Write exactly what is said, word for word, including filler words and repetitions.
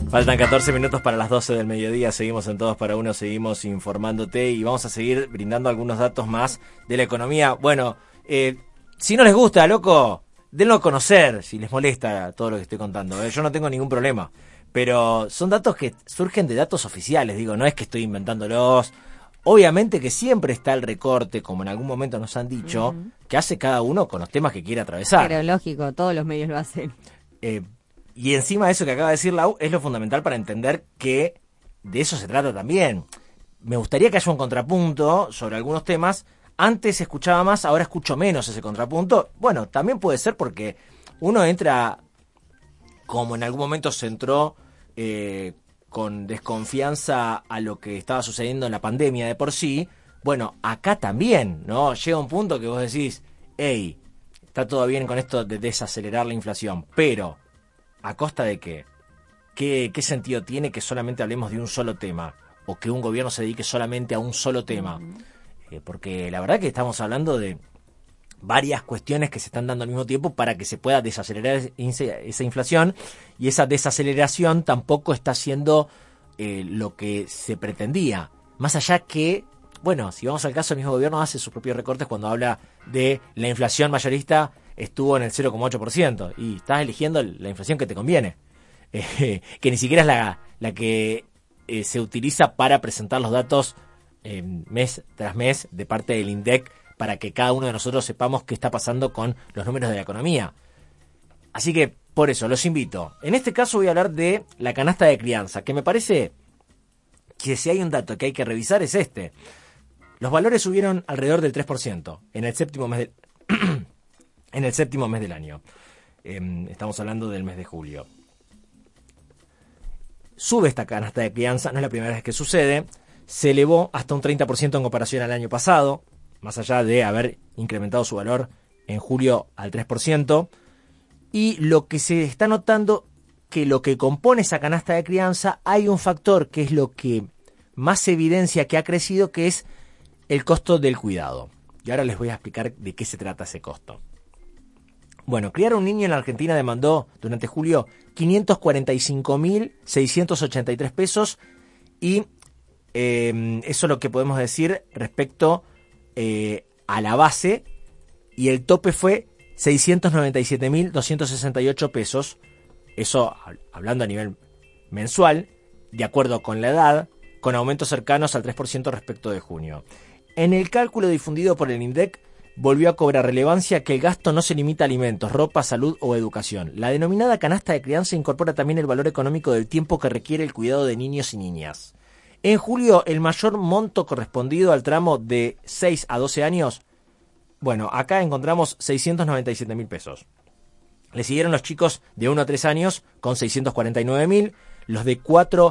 Faltan catorce minutos para las doce del mediodía, seguimos en Todos para Uno, seguimos informándote y vamos a seguir brindando algunos datos más de la economía. Bueno, eh, si no les gusta, loco, denlo a conocer, si les molesta todo lo que estoy contando, ¿eh? Yo no tengo ningún problema, pero son datos que surgen de datos oficiales, digo, no es que estoy inventándolos. Obviamente que siempre está el recorte, como en algún momento nos han dicho, uh-huh. que hace cada uno con los temas que quiere atravesar. Pero lógico, todos los medios lo hacen. Eh, Y encima de eso que acaba de decir Lau, es lo fundamental para entender que de eso se trata también. Me gustaría que haya un contrapunto sobre algunos temas. Antes escuchaba más, ahora escucho menos ese contrapunto. Bueno, también puede ser porque uno entra, como en algún momento se entró eh, con desconfianza a lo que estaba sucediendo en la pandemia de por sí. Bueno, acá también, ¿no? Llega un punto que vos decís, hey, está todo bien con esto de desacelerar la inflación, pero ¿a costa de qué? ¿Qué, qué sentido tiene que solamente hablemos de un solo tema? O que un gobierno se dedique solamente a un solo tema. Uh-huh. Eh, porque la verdad que estamos hablando de varias cuestiones que se están dando al mismo tiempo para que se pueda desacelerar esa inflación. Y esa desaceleración tampoco está siendo eh, lo que se pretendía. Más allá que, bueno, si vamos al caso, el mismo gobierno hace sus propios recortes cuando habla de la inflación mayorista estuvo en el cero coma ocho por ciento y estás eligiendo la inflación que te conviene, eh, que ni siquiera es la, la que eh, se utiliza para presentar los datos eh, mes tras mes de parte del INDEC para que cada uno de nosotros sepamos qué está pasando con los números de la economía. Así que, por eso, los invito. En este caso voy a hablar de la canasta de crianza, que me parece que si hay un dato que hay que revisar es este. Los valores subieron alrededor del tres por ciento en el séptimo mes del... En el séptimo mes del año. Eh, estamos hablando del mes de julio. Sube esta canasta de crianza, no es la primera vez que sucede. Se elevó hasta un treinta por ciento en comparación al año pasado, más allá de haber incrementado su valor en julio al tres por ciento. Y lo que se está notando, que lo que compone esa canasta de crianza, hay un factor que es lo que más evidencia que ha crecido, que es el costo del cuidado. Y ahora les voy a explicar de qué se trata ese costo. Bueno, criar a un niño en la Argentina demandó durante julio quinientos cuarenta y cinco mil seiscientos ochenta y tres pesos y eh, eso es lo que podemos decir respecto eh, a la base, y el tope fue seiscientos noventa y siete mil doscientos sesenta y ocho pesos, eso hablando a nivel mensual, de acuerdo con la edad, con aumentos cercanos al tres por ciento respecto de junio. En el cálculo difundido por el INDEC, volvió a cobrar relevancia que el gasto no se limita a alimentos, ropa, salud o educación. La denominada canasta de crianza incorpora también el valor económico del tiempo que requiere el cuidado de niños y niñas. En julio, el mayor monto correspondido al tramo de seis a doce años, bueno, acá encontramos seiscientos noventa y siete mil pesos. Le siguieron los chicos de uno a tres años con seiscientos cuarenta y nueve mil, los de cuatro